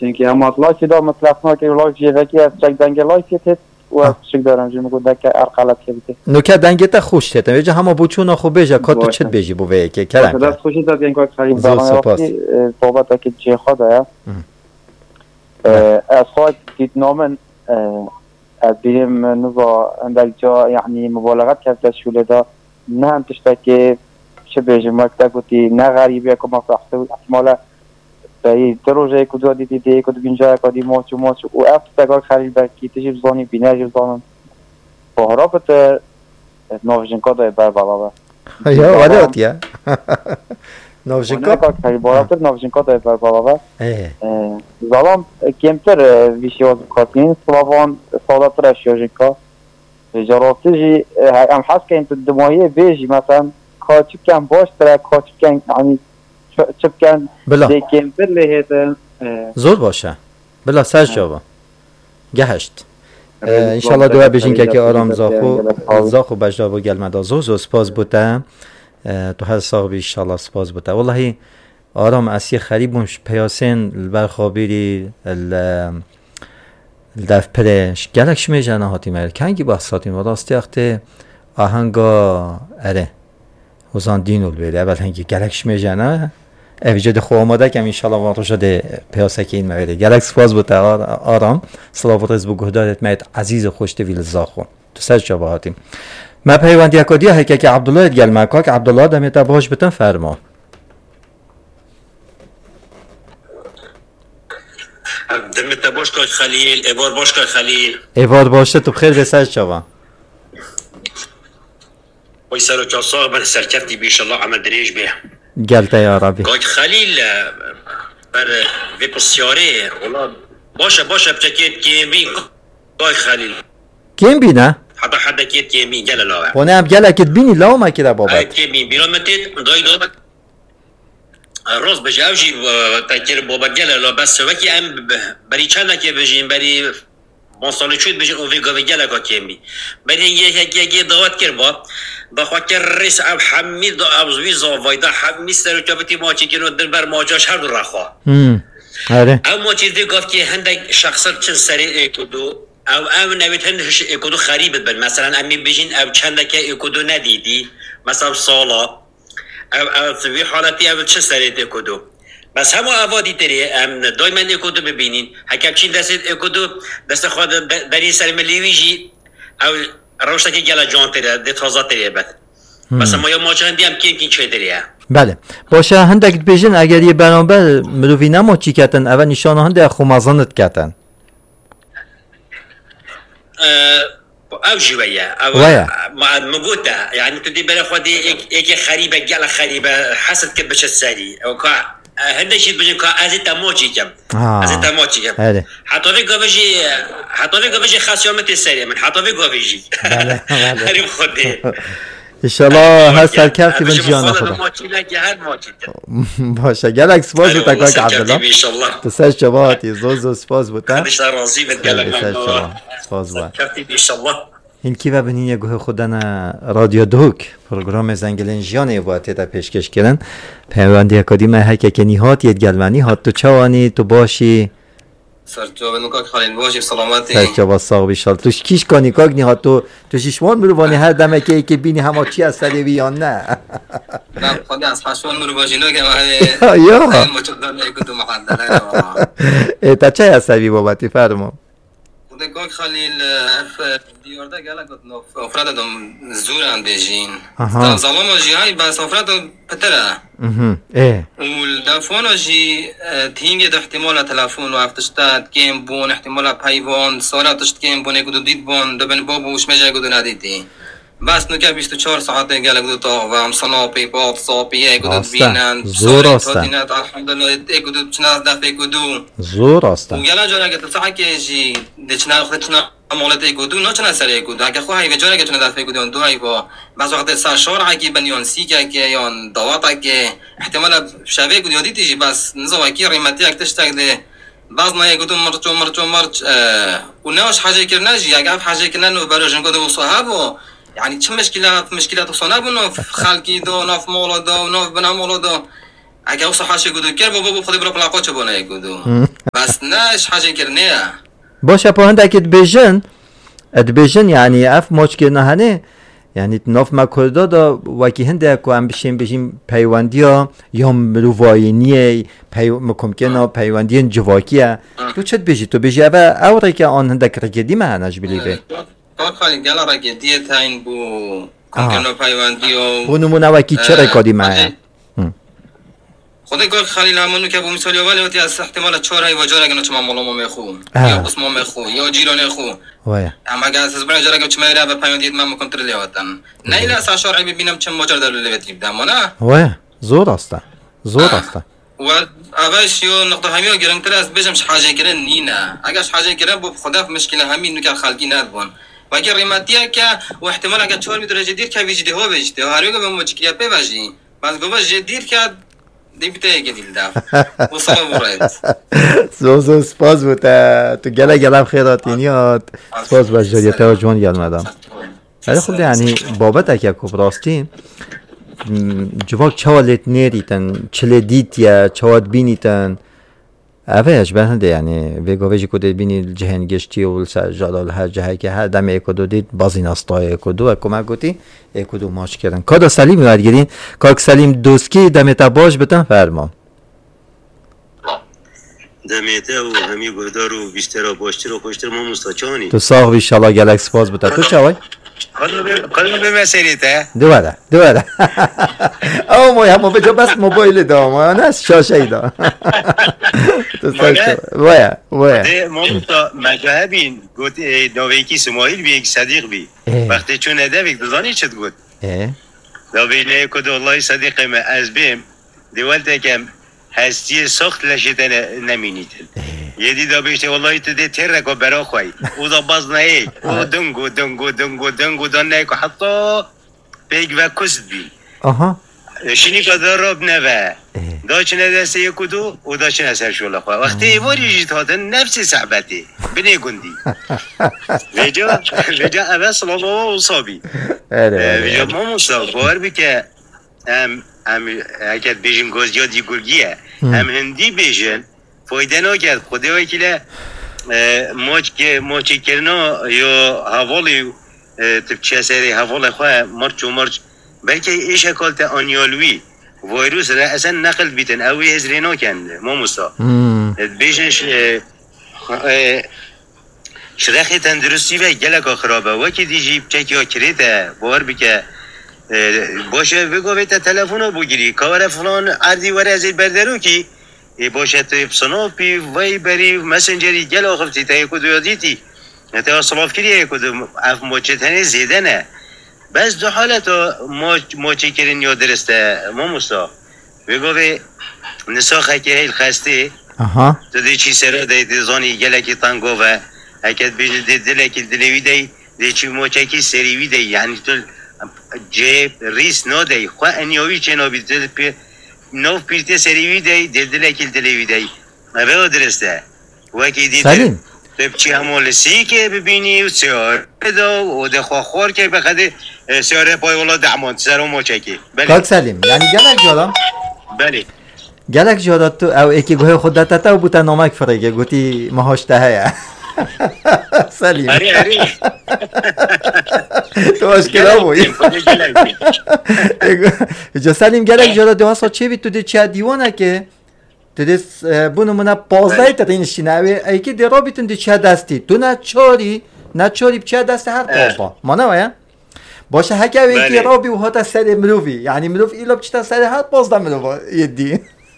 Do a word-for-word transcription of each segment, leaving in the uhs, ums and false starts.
چونکه اما اطلاع که دا مطلقنا که ولای جیوکی از چک دنگ لایکت و از چک دارم جو مگو دکه ارقلت که بیته نوکه دنگت خوش تیتم ویجا همه بوچونا خوب بیجا کاتو چت بیجی بو وی که کرم دست خوشی داد این که خیلی برای صحبت که چه خدا از خواهد دید نامن از بیم نظا اندک جا یعنی مبالغت کرد شوله دا نه هم تشتاکی چه بیجم وقتا گوتی نه غریبی که ما فرحته و احتمالا بایی دروجه کدو دیدی دی کدو بینجا کدی موچو موچو و افت تگاه خلیل برکی تجیب زانی بینه جیب زانم بحرا بتر نوشنکا دای بر بابا یا ولی آتیا نوشنکا خیلی بحرا بتر نوشنکا دای بر بابا زالام کمتر ویشی وز بکاتین سلاوان سادتر اشیاجنکا جاراسته جی هم حس که این تو دماهی بیجی مثلا کاچب کن باش تره کاچب کن یعنی چپ کن دیکیم پر لیهت زود باشه بلا سرش جاوا گهشت انشالله دوه بیشین که که آرام زاخو زاخو بجدابو گلمدا زو زو سپاس بوده تو هر صاحبی انشالله سپاس بوده والله آرام اسی خریبونش پیاسین البرخابیری الدف پرش گلکش میجنه هاتی مر کنگی بحثاتیم و راستی اختی آهنگا اره وزان دینول بیده اول هنگی گلکش میجنه اویجد خو آماده کم انشالله وقت شده پیاسه که این مویده گلک سپاس بوده آرام صلوات از بگهدارت مید عزیز خوشت ویل زاخون تو سر جا باهاتیم ما پیوندی اکادی ها که عبدالله ادگل مکاک عبدالله دمیتا باش بتن فرما دمیتا باش که خلیل ایوار باش که خلیل ایوار باشه تو بخیر به سر جا وی سر و چاساق بر سرکفتی بیشالله عمل دریج به گلتا یا ربی گاج خلیل بر وی پسیاره باشه باشه بچکیت کیم بین گاج خلیل کیم بینه؟ حتی حتی کیت کیم بین گل لاوه خونه هم گل اکت بینی لاو ما که دا بابت کیم بین بیرون متید دای دای روز بجی اوجی تکر بابت گل لاو بس وکی ام بری چند که بجیم بری مصالح شد بجین اوی گاوی گل اکا کیم بین بری یکی یکی دعوت کر با دخواه که رئیس اب حمید دا ابزوی زاوای دا حمید سرکابتی ماچی که رو در بر ماجاش هر دو رخواه اما چیز دی گفت که هندک شخصت چند سری اکدو او او نوید هندش اکدو خریبت بل مثلا امی بجین او چند که اکدو ندیدی مثلا سالا او او توی حالتی او چند سری اکدو بس همو اوادی تری ام دایما اکدو ببینین حکم چین دست اکدو دست خود بری سر ملیویجی او روشتا که گلا جان تریه ده تازه تریه بد بس ما یا ماچه هندی هم کیم کین چه تریه بله باشه هندک بیشن اگر یه برانبر مروی نماچی کتن اول نشانه هنده خمازانت کتن او جویه او مگوته یعنی تو دی برای خودی ایک خریبه گلا خریبه حسد که بشه سری او که هنده شید بجن که ازی تماچی کم ازی تماچی کم حتی وی گوشی حتی وی گوشی خاصیامت سری من حتی وی گوشی بله بله هریم خودی انشالله هر سرکرتی من جیان خدا باشه گلک سپاس بوده کاک عبدالله تو سر شباهاتی زوز زوز سپاس بوده خدش راضی بد گلک سپاس بوده انشالله این کی و بنین گوه خودن رادیو دوک پروگرام زنگلین جیان واتی تا پیشکش کردن پیوندی اکادیم هک که نهات ید گلمانی هات تو چوانی تو باشی سرچوب نکاک خالین باشی سلامتی سرچوب ساق بیشال توش کیش کنی کاک نهات تو تو ششمان مروانی هر دمه که که بینی همه چی از سری بیان نه نه خودی از پشمان مروانی نو که ما یا مچودان یکدو محدده تا چه از سری بابتی فرما نکاک خلیل اف دیارده گله کد نف افراد دم زوران بیشین زمان آجیای بس افراد پتره اه والتلفون آجی تینگ ده احتمال تلفون و افتشتاد کیم بون احتمال پیوان سالا تشت کیم بون یکدو دید بون دبن بابوش میشه یکدو ندیدی بس نکه بیست و چهار ساعته گله کدو تا و هم سناپی پاپ ساپی یکدو بینن زور است الحمدلله یکدو چناز دفعه کدو زور است و گله جاره که تصحیح کیجی دچنا خدتنا مالت یکدو نه چنا سر یکدو اگه خواهی و جاره که چنا دفعه کدو دو ای با بعض وقت سر شارع کی بنیان سی که که یان دوات که احتمال شبیه کدو دیدی بس نزوا کی قیمتی اکتش ده بعض نه یکدو مرچ و مرچ و مرچ و نهاش حاجه کرناجی اگه حاجه کنن برای کدو صحابو يعني تش مشكلات مشكلات وصناب نوف خالكي دو نوف مولا دو نوف بنا مولا دو اگه او صحاش گودو کر بابا خود برا پلاقو چه بونه گودو بس نش حاجه کرنه باشه په هنده که دبیجن دبیجن یعنی اف ماچ که نهنه یعنی ناف مکردا دا وکی هنده که هم بشیم بشیم پیوندی یا مروواینیه پیو ممکنه پیوندی جواکیه تو چت بیجی تو بیجی اوه اوره که آن هنده کرگدی معنیش بلیوه کار خالی گلا را گدیه تاین بو ممکنه پیوندی و بو نمونه وکی چه رکادی معنی خدا گفت خلیل همونو که بو مثالی ولی وقتی از احتمال چهار ای وجار اگه نچما مولامو میخو یا قسمو میخو یا جیرانه خو وای اما اگه از برای جاره که چما ایره به پیوندیت من کنترل وطن نه ایله از اشار ای ببینم چه ماجر در لوتی بدم نه وای زور است زور است و اولش یو نقطه همیو گرنگتر از بجمش حاجه کردن نینه اگه حاجه کردن بو خدا مشکل همین نکر خلقی ندبون و اگر ریماتیه که و احتمال اگه چهار درجه دیر که ویجده ها ویجده هر یوگا به مشکلیت ببجی بس گوش دیر که دیپته که دیل داف و سلام ورد زو زو سپاس بود تو گله گلم خیراتینیات سپاس باش جوریت و جوان گل مدام ولی خب یعنی بابت اگه کبراستی جواک چوالت نیریتن چله دیتیا چواد بینیتن اوهش بهنده یعنی ویگوهی کده بینی جهنگشتی و جلال هر جهه که هر دم اکدو دید بازی نستای اکدو و کمک گوتی اکدو ماش کردن کادا سلیم یاد گیرین کاک سلیم دوسکی دمتا باش بتن فرمان دمتا و همی گودار و بیشتر و باشتر و خوشتر ما مستاچانی تو ساق بیشالا گلکس باز بتا تو چاوی؟ کلو به مسئله تا دوباره دوباره او موی همو بجا بس موبایل دام نه شاشه ای دام تو ساکت ویا ویا مامتا مجاهبین گوت نویکی سمایل بی یک صدیق بی وقتی چون نده بیک دزانی چد گوت نویله کد والله صدیق ما از بیم دیوالتا کم هستی سخت لشیتن نمینیتن یدی دا بیشته والله تو ده تر رکو برا خواهی او دا باز نهی او دنگو دنگو دنگو دنگو دن نهی که حتی پیگ و کست بی شینی که دا راب نوه دا چنه دسته یکو دو او دا چنه سر شوله خواه وقتی ایواری جیت هاتن نفس صحبتی بنی گندی ویجا ویجا اوه سلام و صابی ویجا ما مصاب باور بی که هم اگر بیشن گوزیا دی گرگیه هم هندی بیشن فایده نکرد خدا وکیله ماچ که ماچی کرنا یا حوالی تبچه سری حوال خواه مرچ و مرچ بلکه ایش اکالت آنیالوی ویروس را اصلا نقل بیتن اوی از رینا کنده ما مستا بیشنش شرخی تندرستی و گلک خرابه وکی دیجی بچکی ها کریته باور بکه باشه بگو بیتا تلفونو بگیری کار فلان عردی وره ازید بردارو کی باشه تو سناپی وی بری مسنجری گل آخفتی تا یکو دو یادیتی تا صلاف کریه یکو دو اف موچه تنه زیده نه بس دو حالت موچه کرین یا درسته ما مستا بگو بی نساخه که هیل خسته تو دی چی سره دی دیزانی گلکی تنگو و اکد بیجل دی دلکی دلوی دی دی چی موچه کی سریوی دی یعنی تو جیب ریس نادی خواه انیاوی چنابی دل پی نوف پیرتی سریوی دی دل دلکی دلوی دی اوه درسته وکی دی سلیم تب چی همول سی که ببینی و سیار بدا و ده خواه خور که بخده سیاره پای والا دعمان سر و موچه کی کاک سلیم یعنی گلک جادم بله گلک جادت تو او اکی گوه خودت تا و بوتا نامک فرگه گوتی مهاشته هیا سلیم اری اری تو اشکلا بوی جا سلیم گلک جادا دو هاسا چه بی تو دی چه دیوانه که تو دی بونو منا پازده تا دینشی نوی ای که دی را بیتون دی چه دستی تو نه چاری نه چاری بچه دست هر پازده ما نویا باشه هکه وی که را بی و هاتا سر مروفی یعنی مروف ایلا بچه سر هر پازده مروفا یدی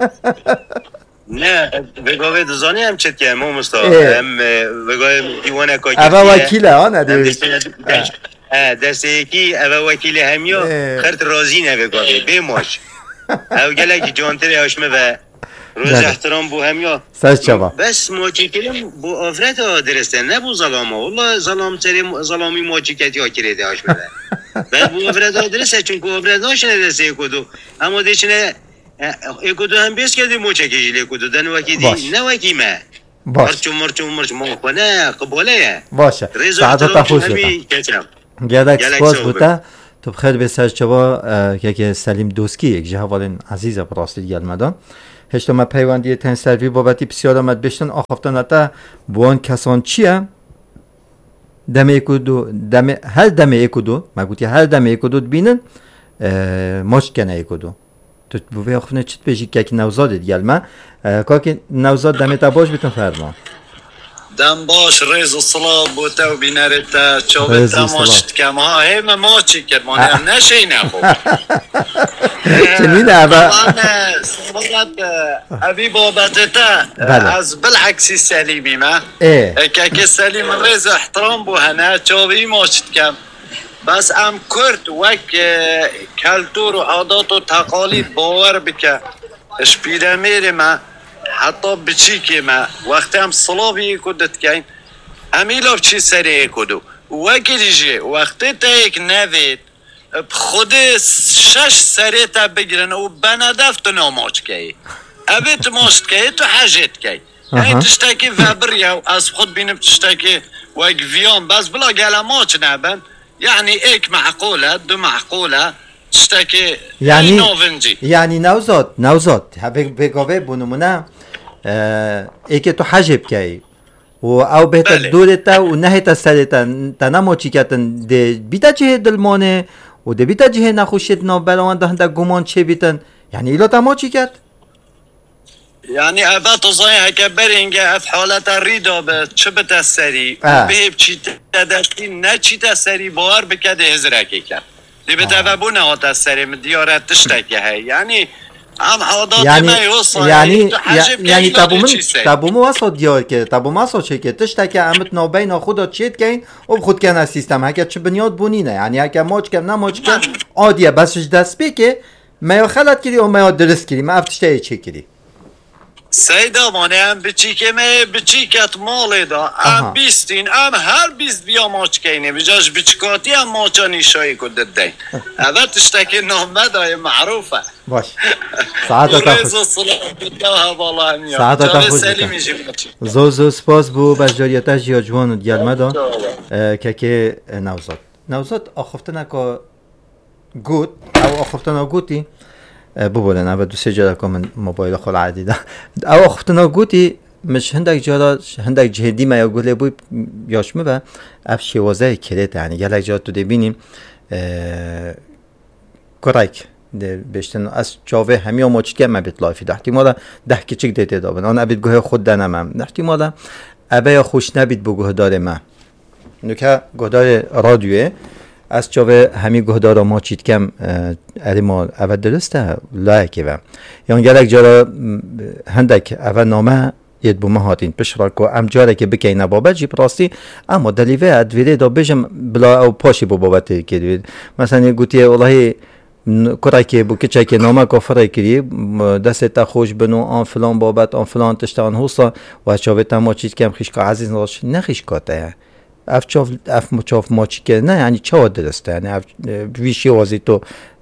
نه بگاوه دزانی هم چت که ما مستا هم بگاوه دیوانه که اوه وکیله ها ندوی دسته یکی اوه وکیله همیا خرد رازی نه بگاوه بیماش او گله که جانتر هاشمه و روز احترام بو همیا سش چبا بس ماچی کلیم بو آفرت ها درسته نه بو ظلام ها والله ظلام سری ظلامی ماچی کتی ها کرده هاشمه بس بو آفرت ها درسته چون که آفرت هاشنه دسته یکودو اما دیشنه اکودو هم بیس کردی موچه کشیل اکودو دن وکی دی نه وکی ما مرچو مرچو مرچو ما نه قبوله باشه ساعتا تا خوش بتا گردک سپاس بوده تو بخیر به سرچوا که که سلیم دوسکی یک جوان عزیز براستی گلمدان هشت ما پیوندی تن سروی بابتی بسیار آمد بشتن آخفتن اتا بوان کسان چیه دم یکودو دم هر دم یکودو ما گویی هر دم یکودو بینن ماش کنه یکودو تو بوی آخفنه چت بهشی که که نوزاد گلمه که که نوزاد دم تا باش بیتن فرمان دم باش ریز و صلاح بوده و بینرده چوبه تماشت کم ها همه ما چی کرد ما هم نشی نخوب چنین ابا ابی بابت تا از بالعکسی سلیمی ما که که سلیم ریز احترام بو هنه چوبه ماشت کم بس ام کرد وک کلتور و عادات و تقالید باور بکه اشپیده میره ما حتی بچی که ما وقتی هم صلابی کدت کن امیلا بچی سریع کدو وکیجی وقتی تا یک نوید خود شش سریع تا بگیرن و بندفت ناماچ که ابیت ماشت که تو حاجت که این تشتاکی وبریا از خود بینم تشتاکی وک ویان بس بلا گلا ماچ نبن یعنی ایک معقوله دو معقوله تشتاکی یعنی نوونجی یعنی نوزاد نوزاد بگاوه بونمونه ای که تو حجب کی و او بهتر دورتا و نهتا سرتا تنمو چی کتن ده بیتا چه دلمانه و ده بیتا چه نخوشید نو بلوان ده ده گمان چه بیتن یعنی ایلا تمو چی کت یعنی ابات زای که برینگه اف حالت ریدا به چه بتا سری و به چی تدستی نه چی تا سری بار بکده هزرکی کرد دی بتا بونه ها سری دیارت تشتکی هی یعنی ام عادات یعنی ما یوصل یعنی یعنی تابومن تابومو واسه دیار که تابوم واسه چه که تشتکی امت نوبین خدا چیت کین و خود کنه سیستم هک چه بنیاد بونینه یعنی هک ماچ کم نه ماچ کم عادیه بسش دست بی ما خلط کردی و ما درست کردی ما افتشته چه کردی سیدا مانه هم بچی که ما بچی کت مال دا ام بیستین ام هر بیست بیا ماچ کینه بجاش بچکاتی هم ماچا نیشایی کدد دین اوه تشتکی نامه دای معروفه باش ساعت تا ساعت تا خوش زو زو سپاس بو بجاریتا جیاجوان و دیالمدان که که نوزاد نوزاد آخفتن که گوت او آخفتن گوتی ببولن اول دو سه جا که من موبایل خال عادی ده او آخفتن گوتی مش هندک جالا هندک جهدی ما یا گله بوی یاشمه و اف شوازه کلیت یعنی گلک جا تو دبینیم کرایک بیشتر از جاوه همی آموزش که ما بیت لایفی داشتی مالا ده کچک دیده دابن آن ابد گوه خود دنمم داشتی مالا ابیا خوش نبید بگوه داره ما نکه گهدار رادیوه از جاوه همی گهدار ما چیت کم علی ما اول درسته لایکه و یان گلک جارا هندک اول نامه ید بوم هاتین پشرا کو ام جاره که بکینه بابت جی پراستی اما دلیوه ادویره دا بجم بلا او پاشی بو بابت که مثلا گوتی والله کرای که بو کچای که نامه کافرای کری دست تا خوش بنو آن فلان بابت آن فلان تشتان حوصا و چاوه تا ما چیز کم خیش که عزیز ناش نخیش کاته اف چاف اف مچاف ما چی که نه یعنی چه درسته یعنی اف ویشی وازی تو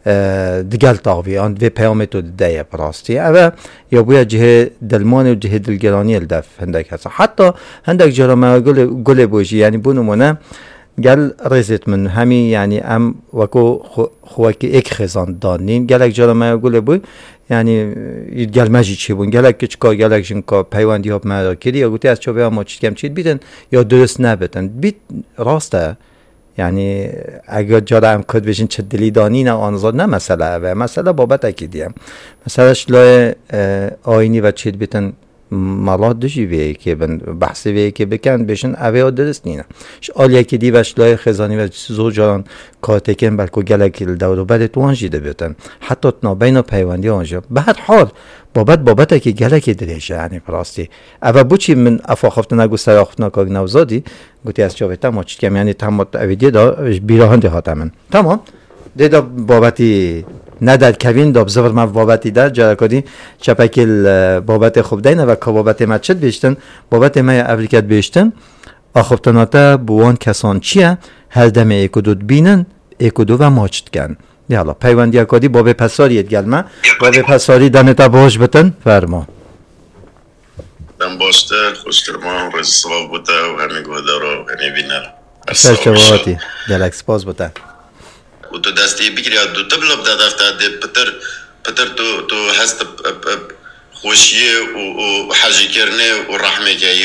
دگل تاوی آن و پیام تو دیه پراستی اوه یا بویا جه دلمان و جه دلگرانی الدف هندک هست حتی هندک جرا ما گل گل بوجی یعنی بونمونه گل رزت من همی یعنی ام وکو خو که یک خزان دانین گلک جرا ما گل بوی یعنی گل ماجی چی بون گلک کچکا گلک جنکا پیوندی ها ما کردی یا گوتی از چوبه ما چی کم چید بیدن یا درست نبتن بیت راسته یعنی اگر جاره هم کد بشین چه دلی دانی نه آنزاد نه مسئله و مسئله بابت اکیدیم مسئله شلای آینی و چید بیتن مالات دشی وی که بن بحث وی که بکن بشن اوه درست نینه آل یکی دی و شلای خزانی و زور جاران کاتکن بلکو گلک دور و بعد تو آنجی ده بیتن حتی تنابین و پیوندی آنجا به هر حال بابت بابت که گلک دریشه یعنی پراستی اوه بوچی من افاخفت نگو سراخت نکاگ نوزادی گوتی از چاویتا ما چید کم یعنی تمام اویدی دا بیراهان ده هاتمن تمام ده دا بابتی نداد کوین داب زور ما بابتی داد جا کردی چپکیل بابت خوب دینه و که بابت ما چد بیشتن بابت ما افریقیت بیشتن آخوبتناتا بوان کسان چیه هر دم ایکودود بینن ایکودو و ماچد کن دیالا پیوندی کردی باب پساریت گلمه باب پساری دانتا باش بتن فرما دم باشتر خوشترمان رز صلاح بوده و همه گوده رو همه بینر سرچواتی گلک سپاس بوده و تو دستی بگیری دو تبلب داد افتاد پتر پتر تو تو هست خوشیه و حاجی کرنه و رحمه جایی